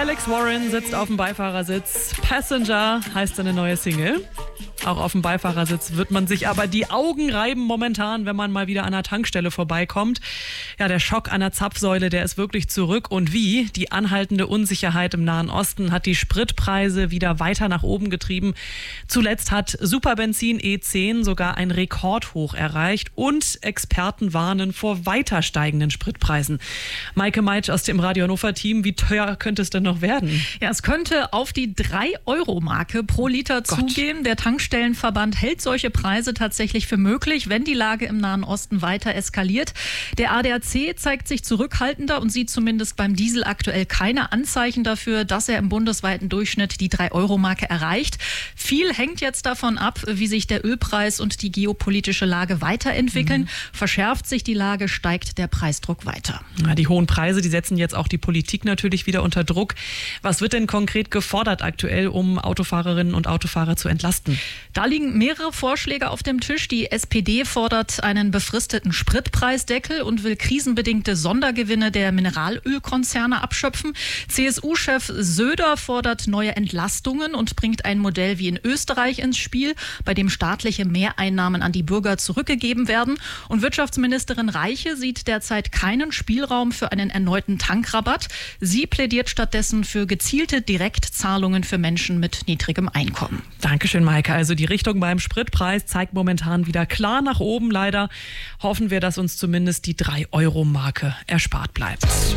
Alex Warren sitzt auf dem Beifahrersitz. Passenger heißt seine neue Single. Auch auf dem Beifahrersitz wird man sich aber die Augen reiben momentan, wenn man mal wieder an einer Tankstelle vorbeikommt. Ja, der Schock an der Zapfsäule, der ist wirklich zurück. Und wie? Die anhaltende Unsicherheit im Nahen Osten hat die Spritpreise wieder weiter nach oben getrieben. Zuletzt hat Superbenzin E10 sogar ein Rekordhoch erreicht. Und Experten warnen vor weiter steigenden Spritpreisen. Maike Meitsch aus dem Radio Hannover-Team, wie teuer könnte es denn noch werden? Ja, es könnte auf die 3-Euro-Marke pro Liter zugehen. Der Tankstellenverband hält solche Preise tatsächlich für möglich, wenn die Lage im Nahen Osten weiter eskaliert. Der ADAC zeigt sich zurückhaltender und sieht zumindest beim Diesel aktuell keine Anzeichen dafür, dass er im bundesweiten Durchschnitt die 3-Euro-Marke erreicht. Viel hängt jetzt davon ab, wie sich der Ölpreis und die geopolitische Lage weiterentwickeln. Verschärft sich die Lage, steigt der Preisdruck weiter. Ja, die hohen Preise, die setzen jetzt auch die Politik natürlich wieder unter Druck. Was wird denn konkret gefordert aktuell, um Autofahrerinnen und Autofahrer zu entlasten? Da liegen mehrere Vorschläge auf dem Tisch. Die SPD fordert einen befristeten Spritpreisdeckel und will krisenbedingte Sondergewinne der Mineralölkonzerne abschöpfen. CSU-Chef Söder fordert neue Entlastungen und bringt ein Modell wie in Österreich ins Spiel, bei dem staatliche Mehreinnahmen an die Bürger zurückgegeben werden. Und Wirtschaftsministerin Reiche sieht derzeit keinen Spielraum für einen erneuten Tankrabatt. Sie plädiert stattdessen für gezielte Direktzahlungen für Menschen mit niedrigem Einkommen. Dankeschön, Maike. Also die Richtung beim Spritpreis zeigt momentan wieder klar nach oben. Leider hoffen wir, dass uns zumindest die 3-Euro-Marke erspart bleibt.